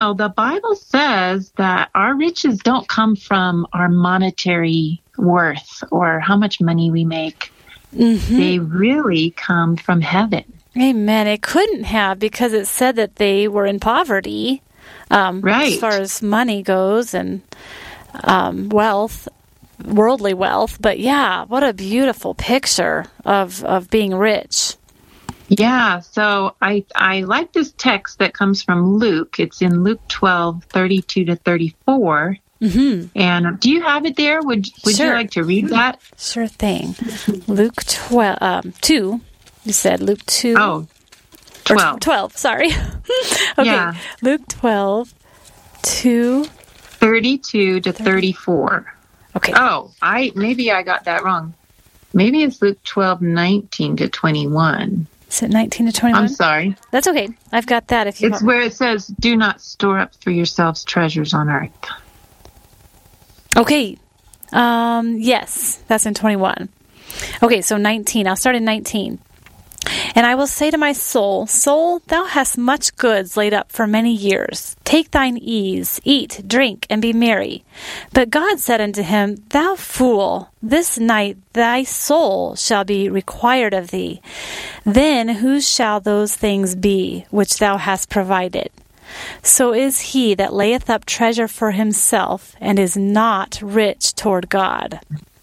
the Bible says that our riches don't come from our monetary worth or how much money we make. Mm-hmm. They really come from heaven. Amen. It couldn't have, because it said that they were in poverty, right, as far as money goes and wealth, worldly wealth. But yeah, what a beautiful picture of being rich. Yeah, so I like this text that comes from Luke. It's in Luke 12:32 to 34. Mm-hmm. And do you have it there? Would Sure. you like to read that? Sure thing. Luke 2. You said Luke 2. Oh, 12. 12, sorry. Okay, yeah. Luke 12, 2. 32 to 34. Okay. Oh, maybe I got that wrong. Maybe it's Luke 12:19 to 21. Is it 19 to 21? I'm sorry. That's okay. I've got that if you It's where it says, do not store up for yourselves treasures on earth. Okay. Yes, that's in 21. Okay, so 19. I'll start in 19. And I will say to my soul, Soul, thou hast much goods laid up for many years. Take thine ease, eat, drink, and be merry. But God said unto him, Thou fool, this night thy soul shall be required of thee. Then whose shall those things be which thou hast provided? So is he that layeth up treasure for himself, and is not rich toward God.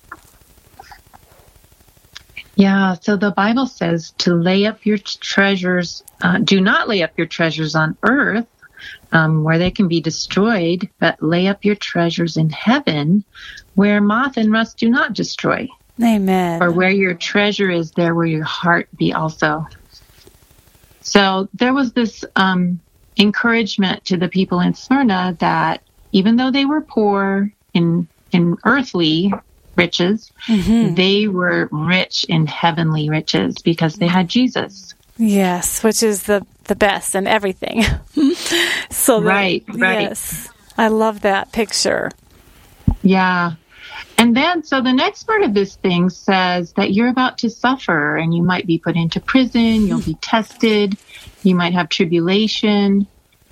Yeah, so the Bible says to lay up your treasures, do not lay up your treasures on earth, where they can be destroyed, but lay up your treasures in heaven, where moth and rust do not destroy. Amen. For where your treasure is, there will your heart be also. So there was this encouragement to the people in Smyrna that even though they were poor in earthly riches, mm-hmm. they were rich in heavenly riches because they had Jesus. Yes, which is the best and everything. So right. Yes, I love that picture. Yeah. And then, so the next part of this thing says that you're about to suffer and you might be put into prison, you'll be tested, you might have tribulation.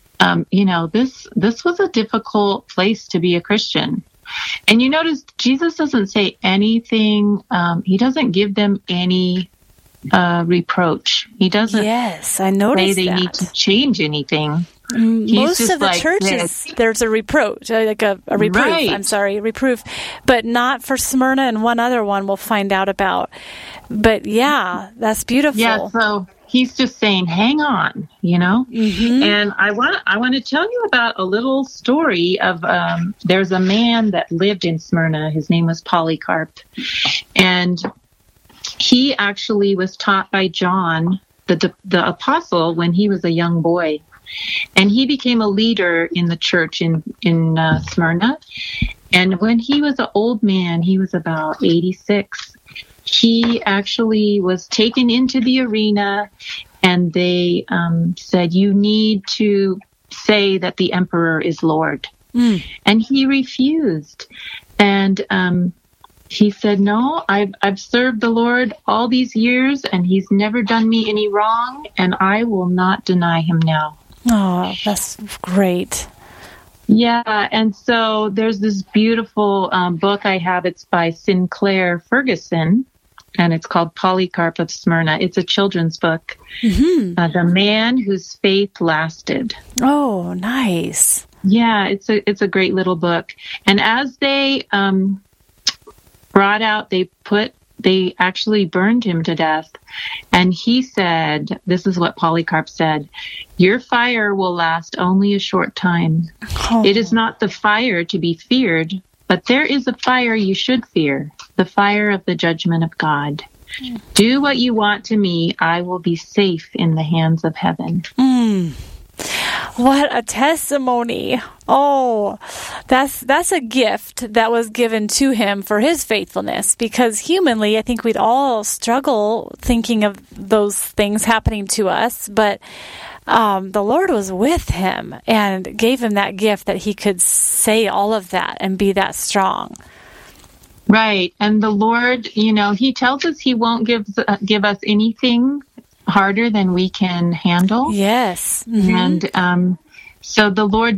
This was a difficult place to be a Christian. And you notice Jesus doesn't say anything. He doesn't give them any reproach. He doesn't Yes, I noticed say they need to change anything. Most of the churches, there's a reproach, like a reproof. Right. I'm sorry, reproof. But not for Smyrna, and one other one we'll find out about. But yeah, that's beautiful. Yeah, so he's just saying, hang on, Mm-hmm. And I want to tell you about a little story of, there's a man that lived in Smyrna. His name was Polycarp. And he actually was taught by John, the apostle, when he was a young boy. And he became a leader in the church in Smyrna. And when he was an old man, he was about 86, he actually was taken into the arena, and they said, you need to say that the emperor is Lord. Mm. And he refused. And he said, no, I've served the Lord all these years, and he's never done me any wrong, and I will not deny him now. Oh, that's great. Yeah, and so there's this beautiful book I have. It's by Sinclair Ferguson, and it's called Polycarp of Smyrna. It's a children's book. Mm-hmm. The Man Whose Faith Lasted. Oh, nice. Yeah, it's a great little book. And as they brought out, they actually burned him to death. And he said, this is what Polycarp said, your fire will last only a short time. Oh. It is not the fire to be feared, but there is a fire you should fear, the fire of the judgment of God. Do what you want to me. I will be safe in the hands of heaven. Mm. What a testimony. Oh, that's a gift that was given to him for his faithfulness, because humanly, I think we'd all struggle thinking of those things happening to us, but the Lord was with him and gave him that gift that he could say all of that and be that strong. Right. And the Lord, he tells us he won't give us anything harder than we can handle. Yes. Mm-hmm. And so the Lord